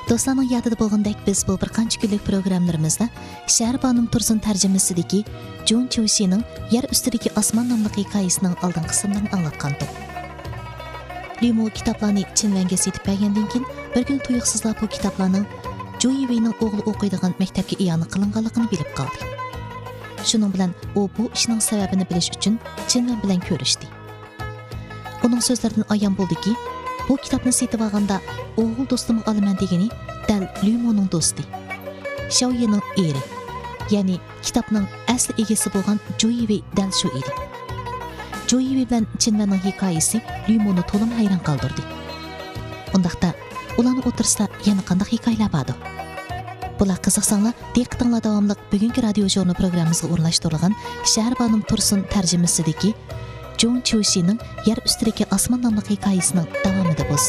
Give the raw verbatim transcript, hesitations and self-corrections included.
Dostlarning yadida bo'lgandek biz bu bir qancha kunlik programmalarimizda Shahribanum Tursun tarjimasidagi Jun Chushining Yer ustidagi osmon nomli hikoyasining oldin qismlarini anglatgandik. Limo kitoblarni Chinvanga setib bergandan keyin bir kun tuyuqsizlar bu kitoblarning Joyivining o'g'li o'qiydigan maktabga iyona qilinganligini bilib qoldi. Shuning bilan u bu ishning sababini bilish uchun Chinvan bilan ko'rishdi. Uning so'zlaridan ayon bo'ldiki, bu kitobni setib olganda o'g'il do'stimni olaman degani dal Limoning do'sti. Xiaoyining eri, ya'ni kitobning asli egasi bo'lgan Joyivi dal shu edi. Joyivi bilan Chinvanning hikoyasi Limoni to'lim hayron qoldirdi. Undaqda ularning o'tirsida yana qanday hikoyalar bordi? Bular qiziqsanglar, diqqatinglar davomli bugungi radio jurnal programmamizga o'rnashtirilgan Shahribanum Tursun tarjimasidagi Jun Chushining Yer ustidagi osmon nomli hikoyasining davomida bo'lsin.